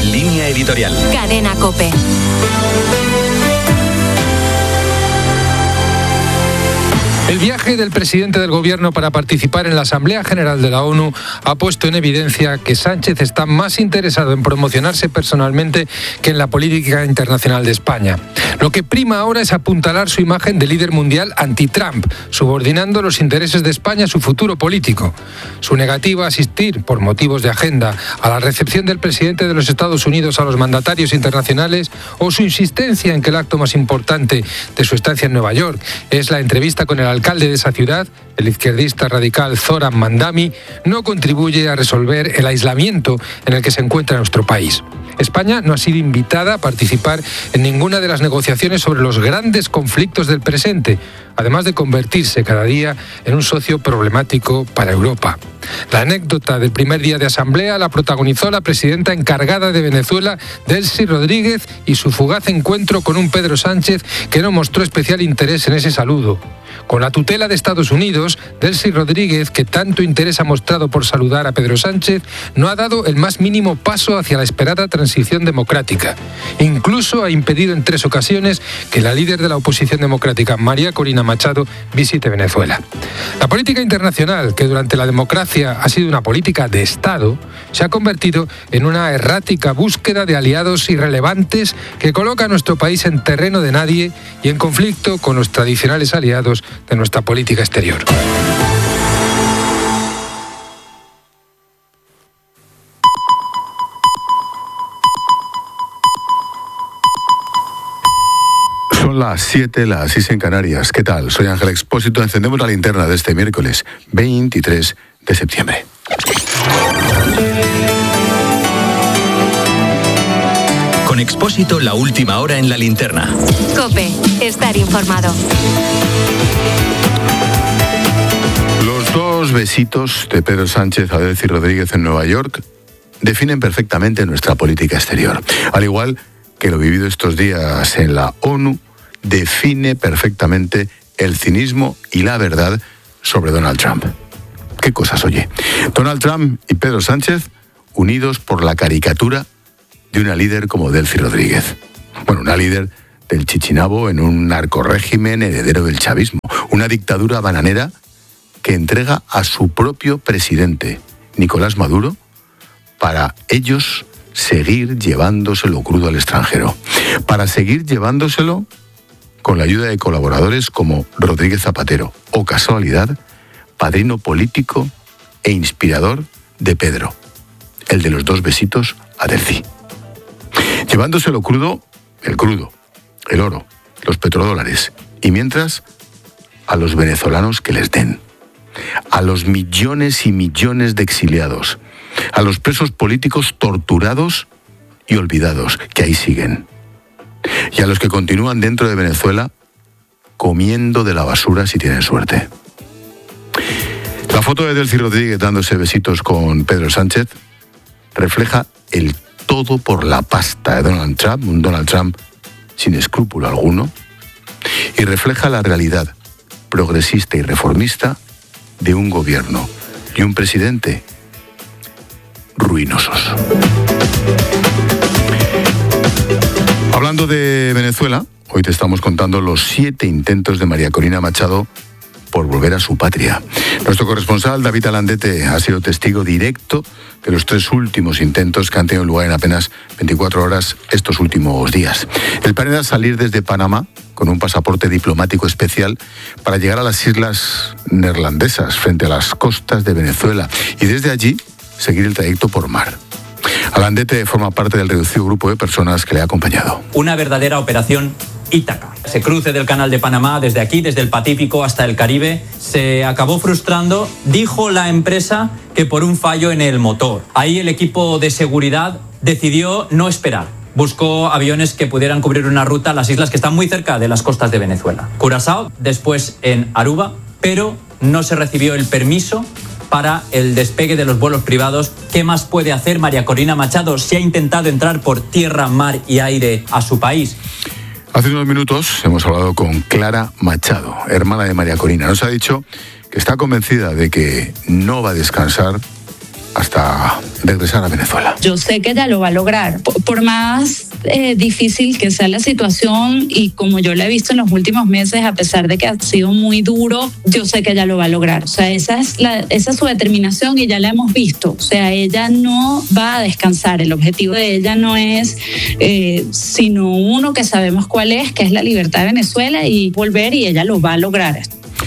Línea Editorial. Cadena COPE. El viaje del presidente del gobierno para participar en la Asamblea General de la ONU ha puesto en evidencia que Sánchez está más interesado en promocionarse personalmente que en la política internacional de España. Lo que prima ahora es apuntalar su imagen de líder mundial anti-Trump, subordinando los intereses de España a su futuro político. Su negativa a asistir, por motivos de agenda, a la recepción del presidente de los Estados Unidos a los mandatarios internacionales, o su insistencia en que el acto más importante de su estancia en Nueva York es la entrevista con el alcalde de esa ciudad, el izquierdista radical Zoran Mandami, no contribuye a resolver el aislamiento en el que se encuentra nuestro país. España no ha sido invitada a participar en ninguna de las negociaciones sobre los grandes conflictos del presente, además de convertirse cada día en un socio problemático para Europa. La anécdota del primer día de asamblea la protagonizó la presidenta encargada de Venezuela, Delcy Rodríguez, y su fugaz encuentro con un Pedro Sánchez que no mostró especial interés en ese saludo. Con la tutela de Estados Unidos, Delcy Rodríguez, que tanto interés ha mostrado por saludar a Pedro Sánchez, no ha dado el más mínimo paso hacia la esperada transición democrática. Incluso ha impedido en 3 ocasiones que la líder de la oposición democrática, María Corina Machado, visite Venezuela. La política internacional, que durante la democracia ha sido una política de Estado, se ha convertido en una errática búsqueda de aliados irrelevantes que coloca a nuestro país en terreno de nadie y en conflicto con los tradicionales aliados de nuestra política exterior. Son las 7, las 6 en Canarias. ¿Qué tal? Soy Ángel Expósito. Encendemos la linterna de este miércoles 23 de septiembre. Con Expósito, la última hora en la linterna. COPE, estar informado. Los 2 besitos de Pedro Sánchez a Delcy Rodríguez en Nueva York definen perfectamente nuestra política exterior. Al igual que lo vivido estos días en la ONU, define perfectamente el cinismo y la verdad sobre Donald Trump. ¿Qué cosas, oye? Donald Trump y Pedro Sánchez unidos por la caricatura de una líder como Delcy Rodríguez. Bueno, una líder del Chichinabo en un narcorrégimen heredero del chavismo. Una dictadura bananera que entrega a su propio presidente, Nicolás Maduro, para ellos seguir llevándoselo crudo al extranjero. Para seguir llevándoselo con la ayuda de colaboradores como Rodríguez Zapatero, o casualidad, padrino político e inspirador de Pedro, el de los 2 besitos a Delcy. Llevándoselo crudo, el oro, los petrodólares, y mientras a los venezolanos que les den, a los millones y millones de exiliados, a los presos políticos torturados y olvidados, que ahí siguen, y a los que continúan dentro de Venezuela comiendo de la basura si tienen suerte. La foto de Delcy Rodríguez dándose besitos con Pedro Sánchez refleja el todo por la pasta de Donald Trump, un Donald Trump sin escrúpulo alguno, y refleja la realidad progresista y reformista de un gobierno y un presidente ruinosos. Hablando de Venezuela, hoy te estamos contando los 7 intentos de María Corina Machado por volver a su patria. Nuestro corresponsal, David Alandete, ha sido testigo directo de los 3 últimos intentos que han tenido lugar en apenas 24 horas estos últimos días. El plan era salir desde Panamá con un pasaporte diplomático especial para llegar a las islas neerlandesas frente a las costas de Venezuela y desde allí seguir el trayecto por mar. Alandete forma parte del reducido grupo de personas que le ha acompañado. Una verdadera operación Ítaca. Ese cruce del Canal de Panamá, desde aquí, desde el Pacífico hasta el Caribe, se acabó frustrando, dijo la empresa, que por un fallo en el motor. Ahí el equipo de seguridad decidió no esperar. Buscó aviones que pudieran cubrir una ruta a las islas que están muy cerca de las costas de Venezuela. Curazao, después en Aruba, pero no se recibió el permiso para el despegue de los vuelos privados. ¿Qué más puede hacer María Corina Machado si ha intentado entrar por tierra, mar y aire a su país? Hace unos minutos hemos hablado con Clara Machado, hermana de María Corina. Nos ha dicho que está convencida de que no va a descansar hasta regresar a Venezuela. Yo sé que ella lo va a lograr, por más difícil que sea la situación, y como yo la he visto en los últimos meses, a pesar de que ha sido muy duro, yo sé que ella lo va a lograr. O sea, esa es su determinación y ya la hemos visto. O sea, ella no va a descansar. El objetivo de ella no es sino uno que sabemos cuál es, que es la libertad de Venezuela, y volver, y ella lo va a lograr.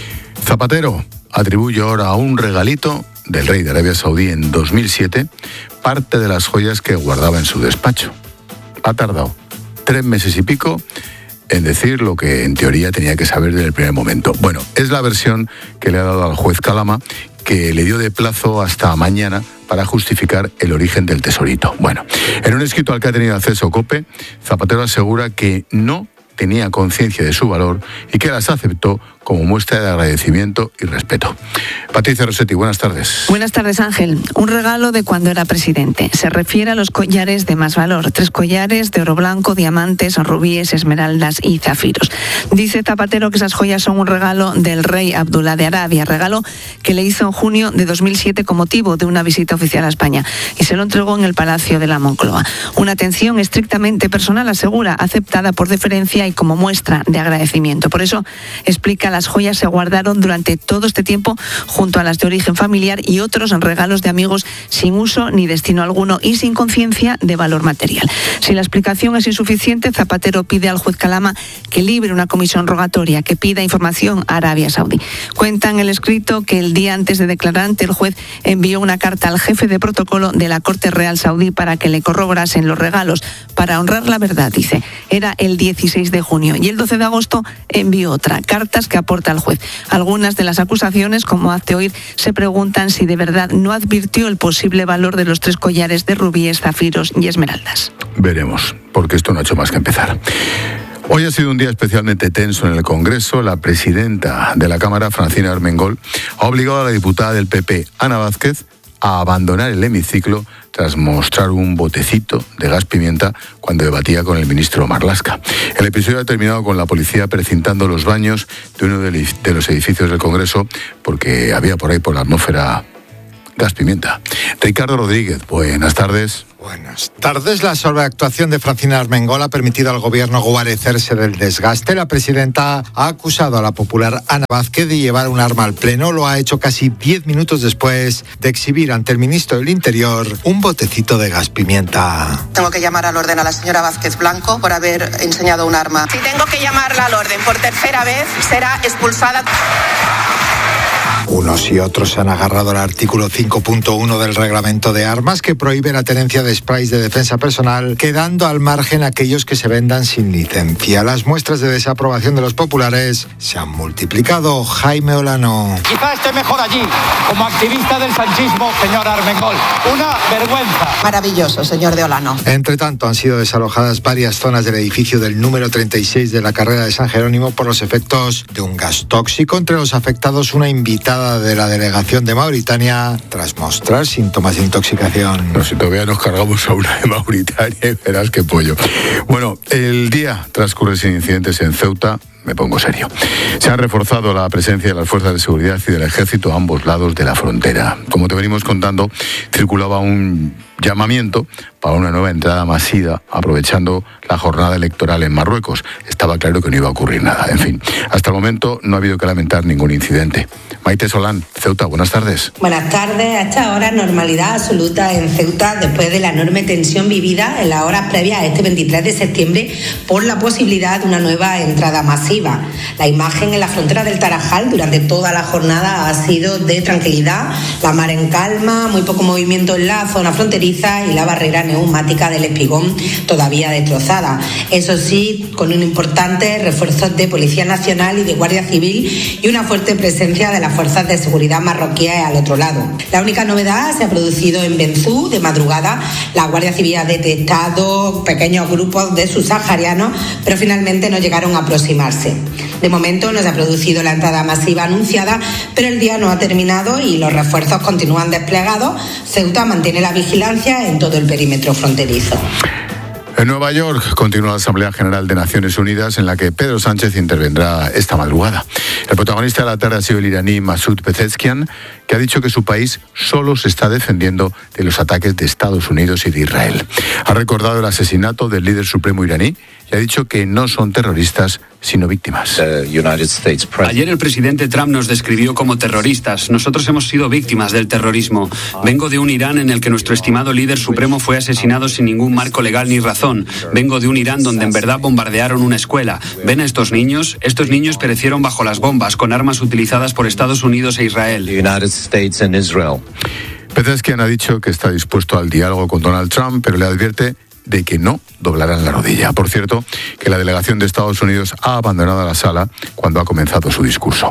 Zapatero atribuye ahora a un regalito del rey de Arabia Saudí en 2007 parte de las joyas que guardaba en su despacho. Ha tardado 3 meses y pico en decir lo que en teoría tenía que saber desde el primer momento. Bueno, es la versión que le ha dado al juez Calama, que le dio de plazo hasta mañana para justificar el origen del tesorito. Bueno, en un escrito al que ha tenido acceso COPE, Zapatero asegura que no tenía conciencia de su valor y que las aceptó como muestra de agradecimiento y respeto. Patricia Rossetti, buenas tardes. Buenas tardes, Ángel. Un regalo de cuando era presidente. Se refiere a los collares de más valor. 3 collares de oro blanco, diamantes, rubíes, esmeraldas y zafiros. Dice Zapatero que esas joyas son un regalo del rey Abdulá de Arabia, regalo que le hizo en junio de 2007 con motivo de una visita oficial a España, y se lo entregó en el Palacio de la Moncloa. Una atención estrictamente personal, asegura, aceptada por deferencia y como muestra de agradecimiento. Por eso explica, las joyas se guardaron durante todo este tiempo junto a las de origen familiar y otros regalos de amigos sin uso ni destino alguno y sin conciencia de valor material. Si la explicación es insuficiente, Zapatero pide al juez Calama que libre una comisión rogatoria que pida información a Arabia Saudí. Cuenta en el escrito que el día antes de declarar ante el juez envió una carta al jefe de protocolo de la Corte Real Saudí para que le corroborasen los regalos. Para honrar la verdad, dice, era el 16 de junio y el 12 de agosto envió otra, cartas que aporta al juez. Algunas de las acusaciones, como hace oír, se preguntan si de verdad no advirtió el posible valor de los 3 collares de rubíes, zafiros y esmeraldas. Veremos, porque esto no ha hecho más que empezar. Hoy ha sido un día especialmente tenso en el Congreso. La presidenta de la Cámara, Francina Armengol, ha obligado a la diputada del PP, Ana Vázquez, a abandonar el hemiciclo tras mostrar un botecito de gas pimienta cuando debatía con el ministro Marlaska. El episodio ha terminado con la policía precintando los baños de uno de los edificios del Congreso porque había por ahí, por la atmósfera, gas pimienta. Ricardo Rodríguez, buenas tardes. Buenas tardes. La sobreactuación de Francina Armengol ha permitido al gobierno guarecerse del desgaste. La presidenta ha acusado a la popular Ana Vázquez de llevar un arma al pleno. Lo ha hecho casi 10 minutos después de exhibir ante el ministro del Interior un botecito de gas pimienta. Tengo que llamar al orden a la señora Vázquez Blanco por haber enseñado un arma. Si tengo que llamarla al orden por tercera vez, será expulsada. Unos y otros se han agarrado al artículo 5.1 del reglamento de armas que prohíbe la tenencia de sprays de defensa personal, quedando al margen aquellos que se vendan sin licencia. Las muestras de desaprobación de los populares se han multiplicado. Jaime Olano. Quizá esté mejor allí, como activista del sanchismo, señor Armengol. Una vergüenza. Maravilloso, señor de Olano. Entre tanto, han sido desalojadas varias zonas del edificio del número 36 de la carrera de San Jerónimo por los efectos de un gas tóxico. Entre los afectados, una invitada de la delegación de Mauritania tras mostrar síntomas de intoxicación. No, si todavía nos cargamos a una de Mauritania y verás qué pollo. Bueno, el día transcurre sin incidentes en Ceuta. Me pongo serio. Se ha reforzado la presencia de las fuerzas de seguridad y del ejército a ambos lados de la frontera. Como te venimos contando, circulaba un llamamiento para una nueva entrada masiva, aprovechando la jornada electoral en Marruecos. Estaba claro que no iba a ocurrir nada. En fin, hasta el momento no ha habido que lamentar ningún incidente. Maite Solán, Ceuta, buenas tardes. Buenas tardes. A esta hora, normalidad absoluta en Ceuta después de la enorme tensión vivida en las horas previas a este 23 de septiembre por la posibilidad de una nueva entrada masiva. La imagen en la frontera del Tarajal durante toda la jornada ha sido de tranquilidad, la mar en calma, muy poco movimiento en la zona fronteriza y la barrera neumática del Espigón todavía destrozada. Eso sí, con un importante refuerzo de Policía Nacional y de Guardia Civil y una fuerte presencia de las fuerzas de seguridad marroquíes al otro lado. La única novedad se ha producido en Benzú de madrugada. La Guardia Civil ha detectado pequeños grupos de subsaharianos, pero finalmente no llegaron a aproximarse. De momento no se ha producido la entrada masiva anunciada, pero el día no ha terminado y los refuerzos continúan desplegados. Ceuta mantiene la vigilancia en todo el perímetro fronterizo. En Nueva York continúa la Asamblea General de Naciones Unidas, en la que Pedro Sánchez intervendrá esta madrugada. El protagonista de la tarde ha sido el iraní Masoud Pezeshkian, que ha dicho que su país solo se está defendiendo de los ataques de Estados Unidos y de Israel. Ha recordado el asesinato del líder supremo iraní y ha dicho que no son terroristas, sino víctimas. Ayer el presidente Trump nos describió como terroristas. Nosotros hemos sido víctimas del terrorismo. Vengo de un Irán en el que nuestro estimado líder supremo fue asesinado sin ningún marco legal ni razón. Vengo de un Irán donde en verdad bombardearon una escuela. ¿Ven a estos niños? Estos niños perecieron bajo las bombas con armas utilizadas por Estados Unidos e Israel. Pezeshkian ha dicho que está dispuesto al diálogo con Donald Trump, pero le advierte de que no doblarán la rodilla. Por cierto, que la delegación de Estados Unidos ha abandonado la sala cuando ha comenzado su discurso.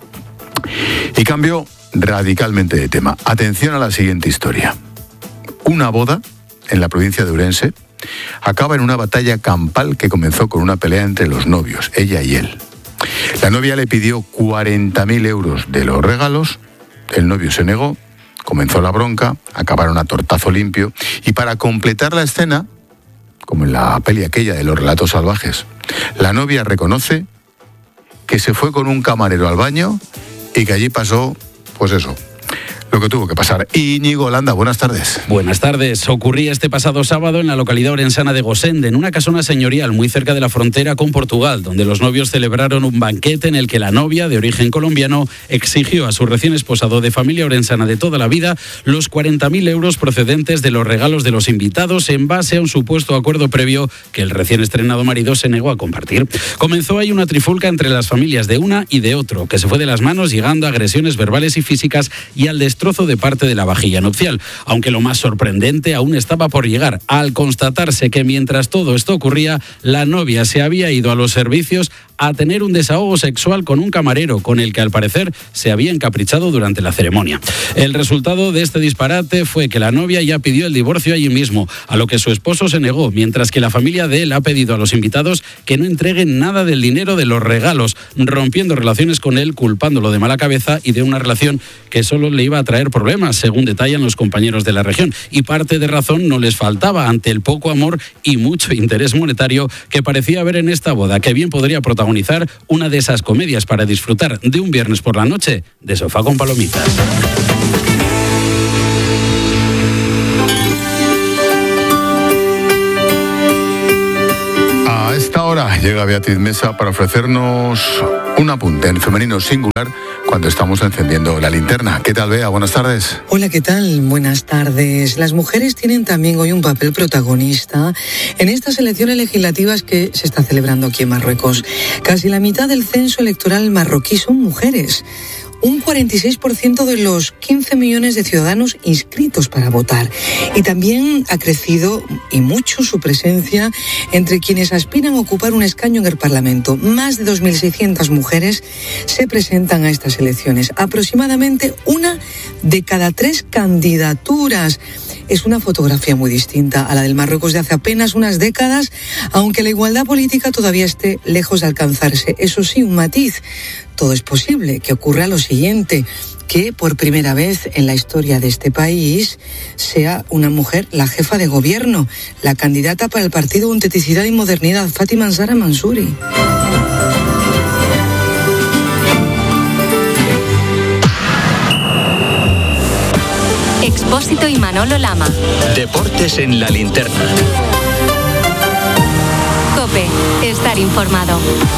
Y cambio radicalmente de tema. Atención a la siguiente historia. Una boda en la provincia de Ourense acaba en una batalla campal que comenzó con una pelea entre los novios, ella y él. La novia le pidió 40.000 euros de los regalos, el novio se negó, comenzó la bronca, acabaron a tortazo limpio y para completar la escena, como en la peli aquella de los relatos salvajes, la novia reconoce que se fue con un camarero al baño y que allí pasó, pues eso, lo que tuvo que pasar. Íñigo Landa, buenas tardes. Buenas tardes. Ocurría este pasado sábado en la localidad orensana de Gosende, en una casona señorial muy cerca de la frontera con Portugal, donde los novios celebraron un banquete en el que la novia, de origen colombiano, exigió a su recién esposado de familia orensana de toda la vida los 40.000 euros procedentes de los regalos de los invitados en base a un supuesto acuerdo previo que el recién estrenado marido se negó a compartir. Comenzó ahí una trifulca entre las familias de una y de otro, que se fue de las manos llegando a agresiones verbales y físicas y al destrozo de parte de la vajilla nupcial, aunque lo más sorprendente aún estaba por llegar, al constatarse que mientras todo esto ocurría, la novia se había ido a los servicios a tener un desahogo sexual con un camarero, con el que al parecer se había encaprichado durante la ceremonia. El resultado de este disparate fue que la novia ya pidió el divorcio allí mismo, a lo que su esposo se negó, mientras que la familia de él ha pedido a los invitados que no entreguen nada del dinero de los regalos, rompiendo relaciones con él, culpándolo de mala cabeza y de una relación que solo le iba a traer problemas, según detallan los compañeros de la región. Y parte de razón no les faltaba ante el poco amor y mucho interés monetario que parecía haber en esta boda, que bien podría protagonizar una de esas comedias para disfrutar de un viernes por la noche de sofá con palomitas. A esta hora llega Beatriz Mesa para ofrecernos un apunte en femenino singular cuando estamos encendiendo la linterna. ¿Qué tal, Bea? Buenas tardes. Hola, ¿qué tal? Buenas tardes. Las mujeres tienen también hoy un papel protagonista en estas elecciones legislativas que se están celebrando aquí en Marruecos. Casi la mitad del censo electoral marroquí son mujeres. Un 46% de los 15 millones de ciudadanos inscritos para votar. Y también ha crecido y mucho su presencia entre quienes aspiran a ocupar un escaño en el Parlamento. Más de 2.600 mujeres se presentan a estas elecciones. Aproximadamente 1 de cada 3 candidaturas. Es una fotografía muy distinta a la del Marruecos de hace apenas unas décadas, aunque la igualdad política todavía esté lejos de alcanzarse. Eso sí, un matiz. Todo es posible que ocurra lo siguiente, que por primera vez en la historia de este país sea una mujer la jefa de gobierno, la candidata para el Partido Autenticidad y Modernidad, Fátima Nsara Mansouri. Expósito y Manolo Lama. Deportes en la linterna. COPE. Estar informado.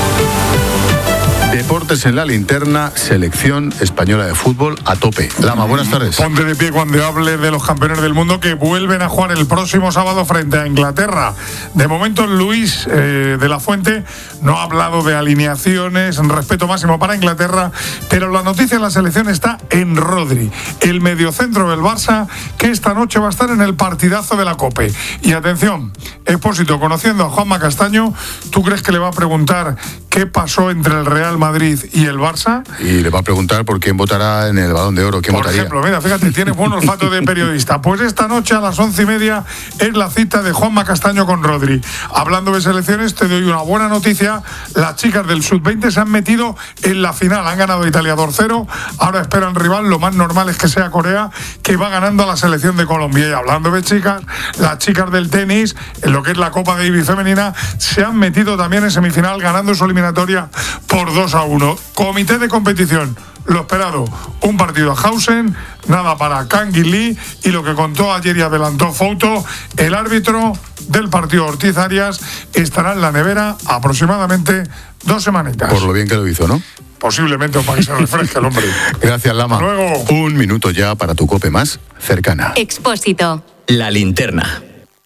Deportes en la linterna, selección española de fútbol a tope. Lama, buenas tardes. Ponte de pie cuando hable de los campeones del mundo que vuelven a jugar el próximo sábado frente a Inglaterra. De momento, Luis de la Fuente no ha hablado de alineaciones, respeto máximo para Inglaterra, pero la noticia en la selección está en Rodri, el mediocentro del Barça, que esta noche va a estar en el partidazo de la COPE. Y atención, Expósito, conociendo a Juanma Castaño, ¿tú crees que le va a preguntar qué pasó entre el Real Madrid Madrid y el Barça. Y le va a preguntar por quién votará en el Balón de Oro, quién votaría. Por ejemplo, mira, fíjate, tiene buen olfato de periodista. Pues esta noche a las 11:30 es la cita de Juanma Castaño con Rodri. Hablando de selecciones, te doy una buena noticia. Las chicas del Sub-20 se han metido en la final. Han ganado Italia 2-0. Ahora esperan rival. Lo más normal es que sea Corea, que va ganando a la selección de Colombia. Y hablando de chicas, las chicas del tenis, en lo que es la Copa Davis femenina, se han metido también en semifinal, ganando su eliminatoria por 2-1. Comité de competición. Lo esperado, un partido a Hausen, nada para Kang Lee, y lo que contó ayer y adelantó Fouto, el árbitro del partido Ortiz Arias estará en la nevera aproximadamente 2 semanitas. Por lo bien que lo hizo, ¿no? Posiblemente, o para que se refresque el hombre. Gracias, Lama. Luego. Un minuto ya para tu COPE más cercana. Expósito. La linterna.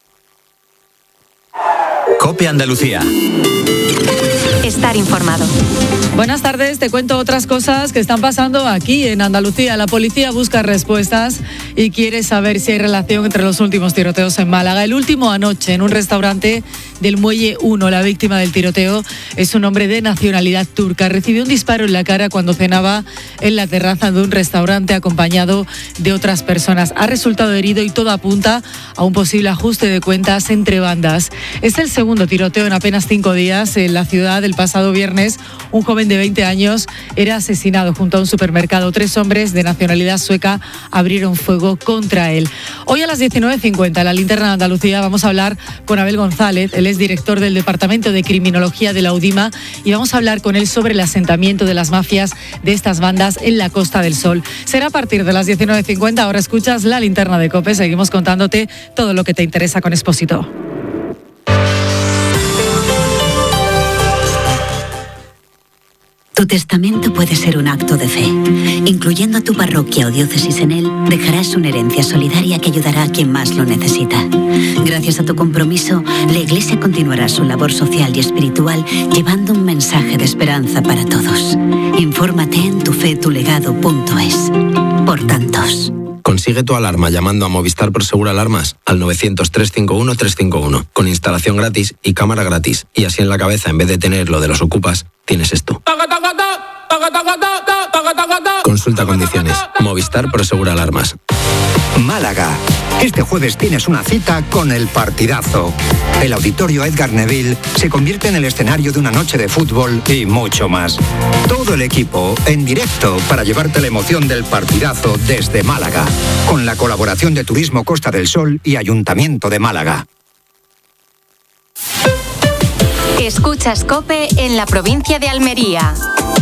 COPE Andalucía. Estar informado. Buenas tardes, te cuento otras cosas que están pasando aquí en Andalucía. La policía busca respuestas y quiere saber si hay relación entre los últimos tiroteos en Málaga. El último anoche en un restaurante del Muelle 1. La víctima del tiroteo es un hombre de nacionalidad turca. Recibió un disparo en la cara cuando cenaba en la terraza de un restaurante acompañado de otras personas. Ha resultado herido y todo apunta a un posible ajuste de cuentas entre bandas. Es el segundo tiroteo en apenas 5 días en la ciudad. El pasado viernes, un joven de 20 años era asesinado junto a un supermercado. 3 hombres de nacionalidad sueca abrieron fuego contra él. Hoy a las 19:50 en la linterna de Andalucía vamos a hablar con Abel González. Él es director del Departamento de Criminología de la UDIMA y vamos a hablar con él sobre el asentamiento de las mafias de estas bandas en la Costa del Sol. Será a partir de las 19:50. Ahora escuchas la linterna de COPE. Seguimos contándote todo lo que te interesa con Expósito. Tu testamento puede ser un acto de fe. Incluyendo a tu parroquia o diócesis en él, dejarás una herencia solidaria que ayudará a quien más lo necesita. Gracias a tu compromiso, la Iglesia continuará su labor social y espiritual llevando un mensaje de esperanza para todos. Infórmate en tufetulegado.es. Por tantos. Consigue tu alarma llamando a Movistar Prosegur Alarmas al 900-351-351 con instalación gratis y cámara gratis. Y así en la cabeza, en vez de tener lo de los ocupas, tienes esto. Consulta condiciones. Movistar Prosegur Alarmas. Málaga. Este jueves tienes una cita con el partidazo. El Auditorio Edgar Neville se convierte en el escenario de una noche de fútbol y mucho más. Todo el equipo en directo para llevarte la emoción del partidazo desde Málaga, con la colaboración de Turismo Costa del Sol y Ayuntamiento de Málaga. Escuchas COPE en la provincia de Almería.